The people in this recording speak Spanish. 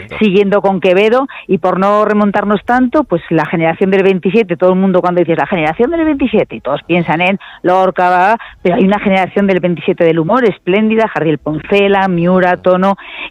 siguiendo con Quevedo, y por no remontarnos tanto, pues la generación del 27, todo el mundo cuando dices la generación del 27, y todos piensan en Lorca, pero hay una generación del 27 del humor espléndida, Jardiel Poncela, Miura, Tono,